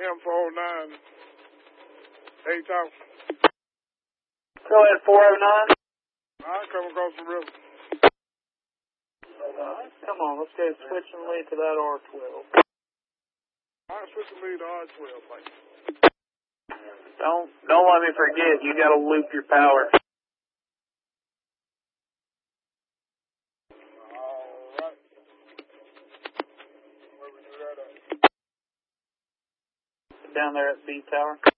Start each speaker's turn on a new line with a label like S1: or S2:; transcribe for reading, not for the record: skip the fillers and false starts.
S1: M409, 8 Tower.
S2: Go ahead, 409.
S1: Alright, come across the river.
S2: Come on, let's go switch and lead to that R12.
S1: Alright, switch and lead to R12, please.
S2: Don't let me forget, you gotta loop your power.
S1: Alright. Where we do that at?
S2: Down there at B Tower.